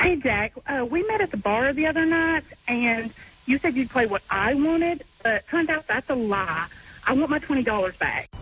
Hey, Jack, we met at the bar the other night, and you said you'd play what I wanted, but turns out that's a lie. I want my $20 back.